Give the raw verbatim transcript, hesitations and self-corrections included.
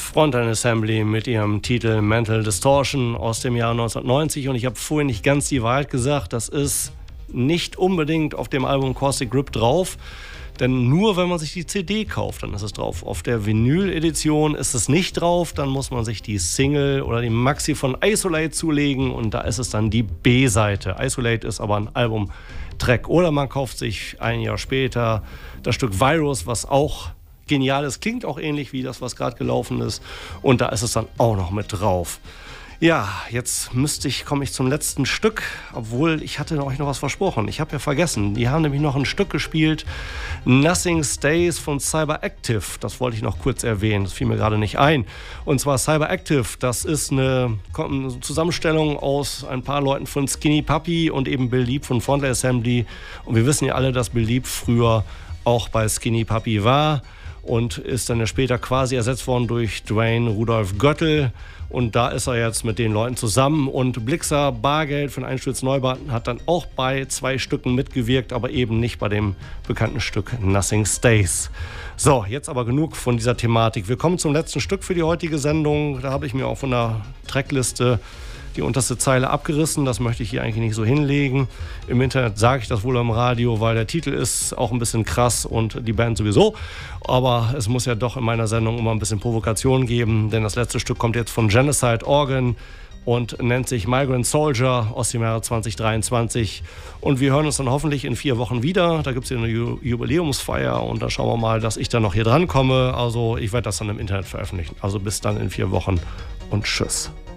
Frontline Assembly mit ihrem Titel Mental Distortion aus dem Jahr neunzehnhundertneunzig. Und ich habe vorhin nicht ganz die Wahrheit gesagt, das ist nicht unbedingt auf dem Album Caustic Grip drauf. Denn nur wenn man sich die C D kauft, dann ist es drauf. Auf der Vinyl-Edition ist es nicht drauf. Dann muss man sich die Single oder die Maxi von Isolate zulegen. Und da ist es dann die B-Seite. Isolate ist aber ein Albumtrack. Oder man kauft sich ein Jahr später das Stück Virus, was auch genial ist. Klingt auch ähnlich wie das, was gerade gelaufen ist. Und da ist es dann auch noch mit drauf. Ja, jetzt müsste ich, komme ich zum letzten Stück, obwohl ich hatte euch noch was versprochen. Ich habe ja vergessen, die haben nämlich noch ein Stück gespielt, Nothing Stays von Cyberactive. Das wollte ich noch kurz erwähnen, das fiel mir gerade nicht ein. Und zwar Cyberactive, das ist eine Zusammenstellung aus ein paar Leuten von Skinny Puppy und eben Bill Leap von Frontline Assembly. Und wir wissen ja alle, dass Bill Leap früher auch bei Skinny Puppy war und ist dann ja später quasi ersetzt worden durch Dwayne Rudolph Göttl. Und da ist er jetzt mit den Leuten zusammen. Und Blixer Bargeld von Einsturz Neubauten hat dann auch bei zwei Stücken mitgewirkt, aber eben nicht bei dem bekannten Stück Nothing Stays. So, jetzt aber genug von dieser Thematik. Wir kommen zum letzten Stück für die heutige Sendung. Da habe ich mir auch von der Trackliste die unterste Zeile abgerissen. Das möchte ich hier eigentlich nicht so hinlegen. Im Internet sage ich das wohl am Radio, weil der Titel ist auch ein bisschen krass und die Band sowieso. Aber es muss ja doch in meiner Sendung immer ein bisschen Provokation geben, denn das letzte Stück kommt jetzt von Genocide Organ und nennt sich Migrant Soldier aus dem Jahre zwanzig dreiundzwanzig. Und wir hören uns dann hoffentlich in vier Wochen wieder. Da gibt es ja eine Ju- Jubiläumsfeier und da schauen wir mal, dass ich dann noch hier dran komme. Also ich werde das dann im Internet veröffentlichen. Also bis dann in vier Wochen und tschüss.